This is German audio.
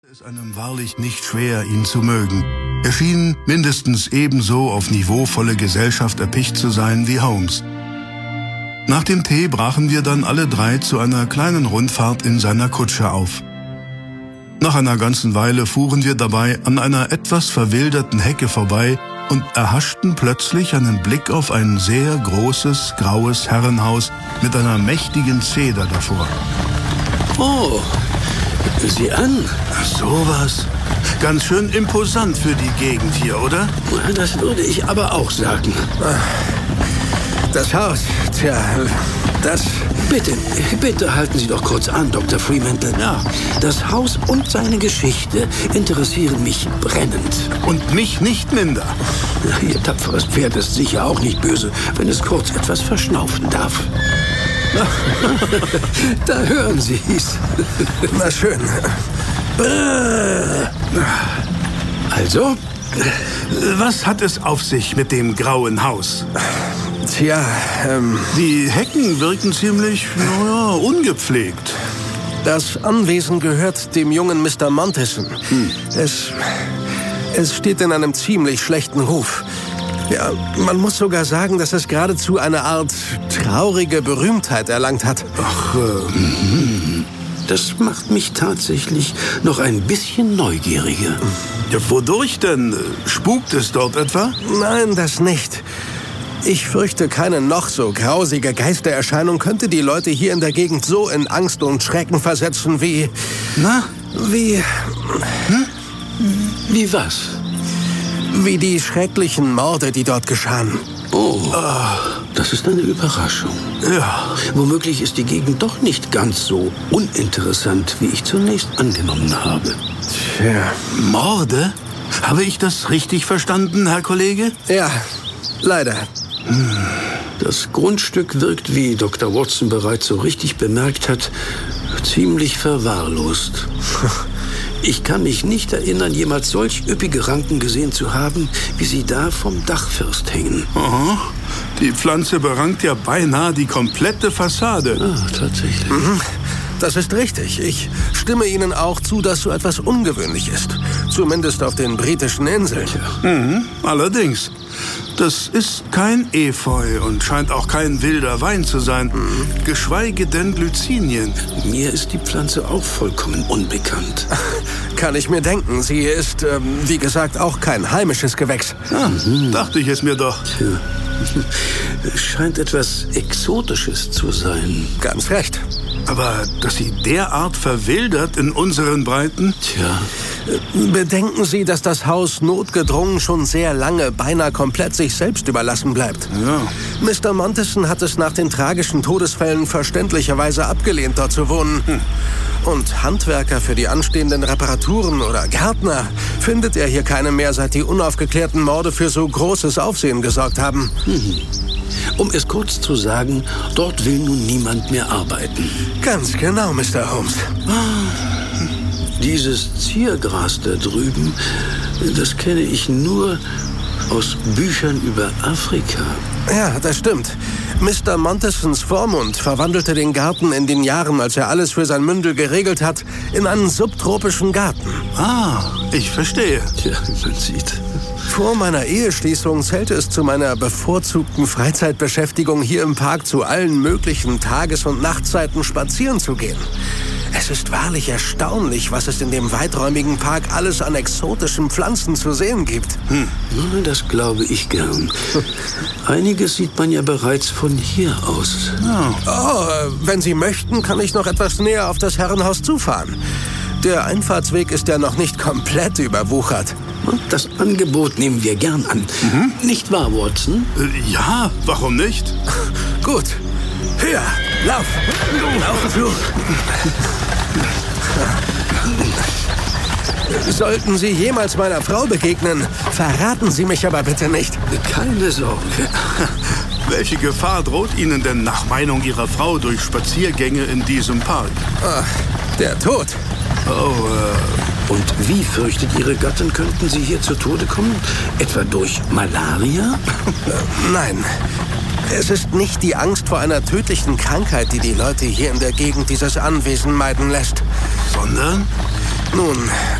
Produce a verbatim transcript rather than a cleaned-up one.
Es einem wahrlich nicht schwer, ihn zu mögen. Er schien mindestens ebenso auf niveauvolle Gesellschaft erpicht zu sein wie Holmes. Nach dem Tee brachen wir dann alle drei zu einer kleinen Rundfahrt in seiner Kutsche auf. Nach einer ganzen Weile fuhren wir dabei an einer etwas verwilderten Hecke vorbei und erhaschten plötzlich einen Blick auf ein sehr großes, graues Herrenhaus mit einer mächtigen Zeder davor. Oh, sieh an. Sowas. Ganz schön imposant für die Gegend hier, oder? Das würde ich aber auch sagen. Das Haus, tja, das... Bitte, bitte halten Sie doch kurz an, Doktor Fremantle. Ja. Das Haus und seine Geschichte interessieren mich brennend. Und mich nicht minder. Ihr tapferes Pferd ist sicher auch nicht böse, wenn es kurz etwas verschnaufen darf. Da hören Sie es. Na schön. Also? Was hat es auf sich mit dem grauen Haus? Tja, ähm... Die Hecken wirken ziemlich, naja, ungepflegt. Das Anwesen gehört dem jungen Mister Montesson. Hm. Es... Es steht in einem ziemlich schlechten Ruf. Ja, man muss sogar sagen, dass es geradezu eine Art traurige Berühmtheit erlangt hat. Ach, äh, das macht mich tatsächlich noch ein bisschen neugieriger. Ja, wodurch denn? Spukt es dort etwa? Nein, das nicht. Ich fürchte, keine noch so grausige Geistererscheinung könnte die Leute hier in der Gegend so in Angst und Schrecken versetzen wie... Na? Wie... Hm? Wie was? Wie die schrecklichen Morde, die dort geschahen. Oh, das ist eine Überraschung. Ja. Womöglich ist die Gegend doch nicht ganz so uninteressant, wie ich zunächst angenommen habe. Tja. Morde? Habe ich das richtig verstanden, Herr Kollege? Ja, leider. Das Grundstück wirkt, wie Doktor Watson bereits so richtig bemerkt hat, ziemlich verwahrlost. Ich kann mich nicht erinnern, jemals solch üppige Ranken gesehen zu haben, wie sie da vom Dachfirst hängen. Aha. Die Pflanze berankt ja beinahe die komplette Fassade. Ah, tatsächlich. Mhm. Das ist richtig. Ich stimme Ihnen auch zu, dass so etwas ungewöhnlich ist. Zumindest auf den britischen Inseln. Mhm, allerdings. Das ist kein Efeu und scheint auch kein wilder Wein zu sein. Mhm. Geschweige denn Glycinien. Mir ist die Pflanze auch vollkommen unbekannt. Kann ich mir denken. Sie ist, ähm, wie gesagt, auch kein heimisches Gewächs. Ah, mhm. Dachte ich es mir doch. Tja. Es scheint etwas Exotisches zu sein. Ganz recht. Aber dass sie derart verwildert in unseren Breiten? Tja. Bedenken Sie, dass das Haus notgedrungen schon sehr lange, beinahe komplett sich selbst überlassen bleibt. Ja. Mister Montesson hat es nach den tragischen Todesfällen verständlicherweise abgelehnt, dort zu wohnen. Hm. Und Handwerker für die anstehenden Reparaturen oder Gärtner findet er hier keine mehr, seit die unaufgeklärten Morde für so großes Aufsehen gesorgt haben. Mhm. Um es kurz zu sagen, dort will nun niemand mehr arbeiten. Ganz genau, Mister Holmes. Dieses Ziergras da drüben, das kenne ich nur aus Büchern über Afrika. Ja, das stimmt. Mister Montessons Vormund verwandelte den Garten in den Jahren, als er alles für sein Mündel geregelt hat, in einen subtropischen Garten. Ah, ich verstehe. Tja, man sieht. Vor meiner Eheschließung zählte es zu meiner bevorzugten Freizeitbeschäftigung, hier im Park zu allen möglichen Tages- und Nachtzeiten spazieren zu gehen. Es ist wahrlich erstaunlich, was es in dem weiträumigen Park alles an exotischen Pflanzen zu sehen gibt. Hm. Das glaube ich gern. Einiges sieht man ja bereits von hier aus. Ja. Oh, wenn Sie möchten, kann ich noch etwas näher auf das Herrenhaus zufahren. Der Einfahrtsweg ist ja noch nicht komplett überwuchert. Und das Angebot nehmen wir gern an. Mhm. Nicht wahr, Watson? Äh, ja, warum nicht? Gut. Höher, lauf! Lauf zu! Sollten Sie jemals meiner Frau begegnen, verraten Sie mich aber bitte nicht. Keine Sorge. Welche Gefahr droht Ihnen denn nach Meinung Ihrer Frau durch Spaziergänge in diesem Park? Ach, der Tod. Oh, äh... Und wie fürchtet Ihre Gattin, könnten Sie hier zu Tode kommen? Etwa durch Malaria? Nein. Es ist nicht die Angst vor einer tödlichen Krankheit, die die Leute hier in der Gegend dieses Anwesen meiden lässt. Sondern? Nun,